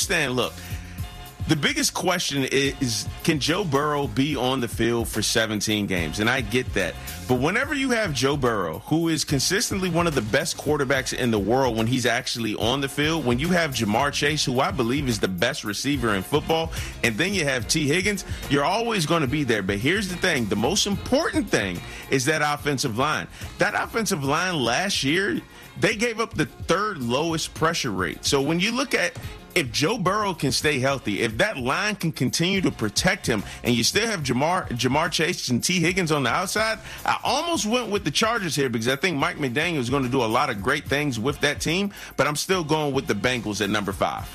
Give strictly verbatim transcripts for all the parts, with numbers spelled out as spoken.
understand, look, the biggest question is, can Joe Burrow be on the field for seventeen games? And I get that. But whenever you have Joe Burrow, who is consistently one of the best quarterbacks in the world when he's actually on the field, when you have Jamar Chase, who I believe is the best receiver in football, and then you have T. Higgins, you're always going to be there. But here's the thing. The most important thing is that offensive line. That offensive line last year, they gave up the third lowest pressure rate. So when you look at if Joe Burrow can stay healthy, if that line can continue to protect him, and you still have Jamar Jamar Chase and T. Higgins on the outside, I almost went with the Chargers here because I think Mike McDaniel is going to do a lot of great things with that team, but I'm still going with the Bengals at number five.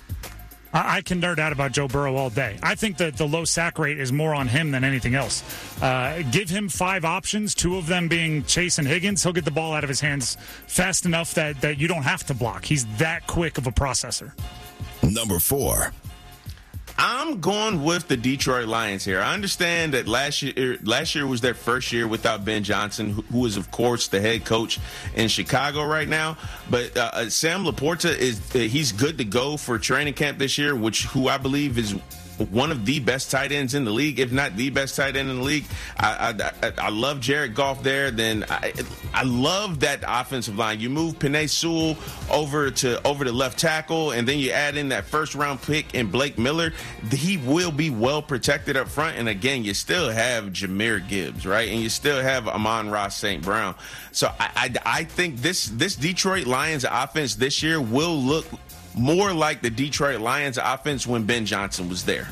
I can nerd out about Joe Burrow all day. I think that the low sack rate is more on him than anything else. Uh, give him five options, two of them being Chase and Higgins. He'll get the ball out of his hands fast enough that, that you don't have to block. He's that quick of a processor. Number four. I'm going with the Detroit Lions here. I understand that last year last year was their first year without Ben Johnson, who, who is, of course, the head coach in Chicago right now. But uh, Sam Laporta, is uh, he's good to go for training camp this year, which who I believe is one of the best tight ends in the league, if not the best tight end in the league. I I, I love Jared Goff there. Then I, I love that offensive line. You move Penei Sewell over to over to left tackle, and then you add in that first round pick in Blake Miller. He will be well protected up front. And again, you still have Jahmyr Gibbs, right? And you still have Amon-Ra Saint Brown. So I, I I think this this Detroit Lions offense this year will look more like the Detroit Lions offense when Ben Johnson was there.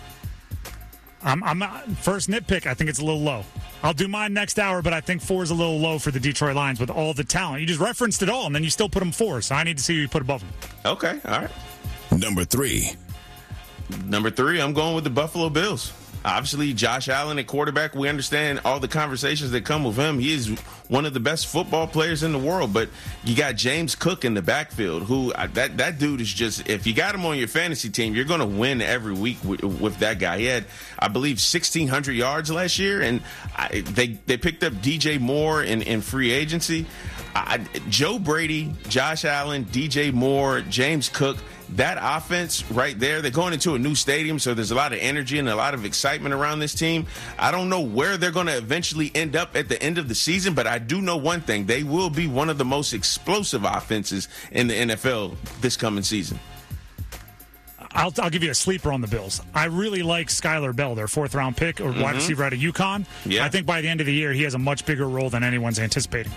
I'm, I'm not, first nitpick, I think it's a little low. I'll do mine next hour, but I think four is a little low for the Detroit Lions with all the talent. You just referenced it all, and then you still put them four, so I need to see who you put above them. Okay, all right. Number three. Number three, I'm going with the Buffalo Bills. Obviously, Josh Allen at quarterback, we understand all the conversations that come with him. He is one of the best football players in the world, but you got James Cook in the backfield, who that, that dude is just, if you got him on your fantasy team, you're going to win every week with, with that guy. He had, I believe, sixteen hundred yards last year, and I, they, they picked up D J Moore in, in free agency. I, Joe Brady, Josh Allen, D J Moore, James Cook, that offense right there, they're going into a new stadium, so there's a lot of energy and a lot of excitement around this team. I don't know where they're going to eventually end up at the end of the season, but I do know one thing. They will be one of the most explosive offenses in the N F L this coming season. I'll, I'll give you a sleeper on the Bills. I really like Skylar Bell, their fourth-round pick or mm-hmm. wide receiver out of UConn. Yeah. I think by the end of the year, he has a much bigger role than anyone's anticipating.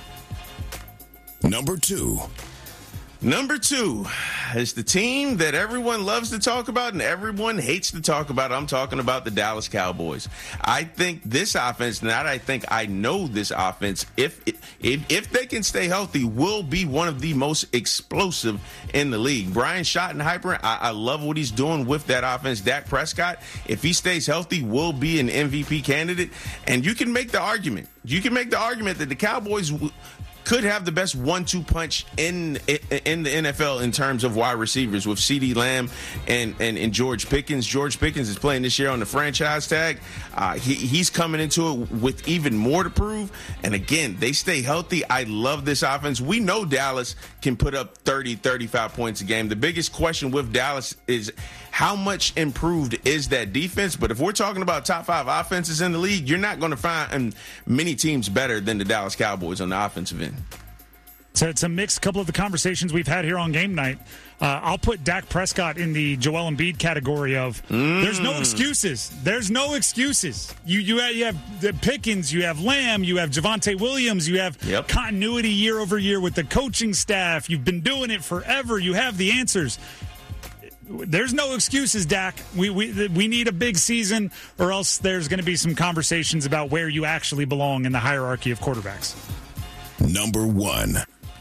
Number two. Number two is the team that everyone loves to talk about and everyone hates to talk about. I'm talking about the Dallas Cowboys. I think this offense, not I think I know this offense, if if if they can stay healthy, will be one of the most explosive in the league. Brian Schottenheimer, I, I love what he's doing with that offense. Dak Prescott, if he stays healthy, will be an M V P candidate. And you can make the argument. You can make the argument that the Cowboys w- could have the best one two punch in in the N F L in terms of wide receivers with CeeDee Lamb and, and, and George Pickens. George Pickens is playing this year on the franchise tag. Uh, he, he's coming into it with even more to prove. And again, they stay healthy. I love this offense. We know Dallas can put up thirty, thirty-five points a game. The biggest question with Dallas is how much improved is that defense? But if we're talking about top five offenses in the league, you're not going to find many teams better than the Dallas Cowboys on the offensive end. So it's a mixed couple of the conversations we've had here on game night. Uh, I'll put Dak Prescott in the Joel Embiid category of mm. there's no excuses. There's no excuses. You you have, you have the Pickens, you have Lamb, you have Javonte Williams, you have yep. continuity year over year with the coaching staff. You've been doing it forever. You have the answers. There's no excuses, Dak. We we we need a big season, or else there's going to be some conversations about where you actually belong in the hierarchy of quarterbacks. Number one.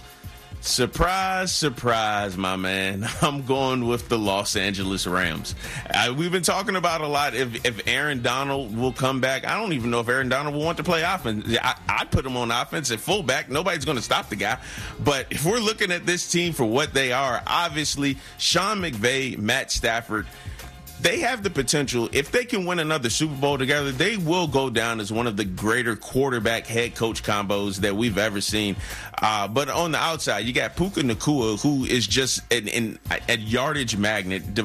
Surprise, surprise, my man. I'm going with the Los Angeles Rams. Uh, we've been talking about a lot if, if Aaron Donald will come back. I don't even know if Aaron Donald will want to play offense. I, I'd put him on offense at fullback. Nobody's going to stop the guy. But if we're looking at this team for what they are, obviously Sean McVay, Matt Stafford, they have the potential. If they can win another Super Bowl together, they will go down as one of the greater quarterback head coach combos that we've ever seen. Uh, but on the outside, you got Puka Nacua, who is just an, an, a yardage magnet.